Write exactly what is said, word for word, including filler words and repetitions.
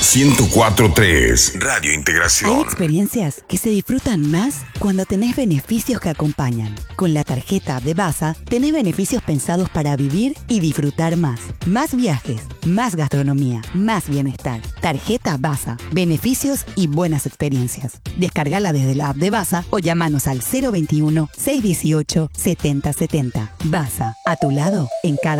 ciento cuatro punto tres Radio Integración. Hay experiencias que se disfrutan más cuando tenés beneficios que acompañan. Con la tarjeta de Baza, tenés beneficios pensados para vivir y disfrutar más. Más viajes, más gastronomía, más bienestar. Tarjeta Baza, beneficios y buenas experiencias. Descargala desde la app de Baza o llamanos al cero veintiuno, seiscientos dieciocho, setenta setenta. Baza, a tu lado en cada